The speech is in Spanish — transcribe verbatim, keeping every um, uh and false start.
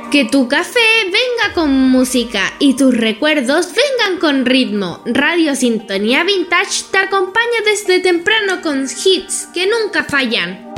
Que tu café venga con música y tus recuerdos vengan con ritmo. Radio Sintonía Vintage te acompaña desde temprano con hits que nunca fallan.